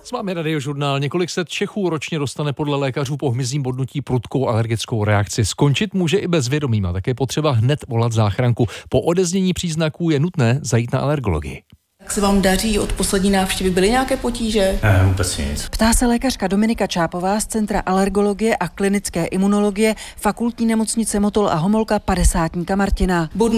S vámi Radiožurnál. Několik set Čechů ročně dostane podle lékařů po hmyzím bodnutí prudkou alergickou reakci. Skončit může i bezvědomím a také potřeba hned volat záchranku. Po odeznění příznaků je nutné zajít na alergologii. Jak se vám daří? Od poslední návštěvy byly nějaké potíže? Ne, vůbec nic. Ptá se lékařka Dominika Čápová z Centra alergologie a klinické imunologie Fakultní nemocnice Motol a Homolka 50. Martina.